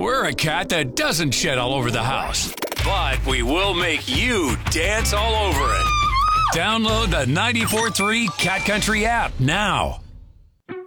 We're a cat that doesn't shed all over the house, but we will make you dance all over it. Download the 94.3 Cat Country app now.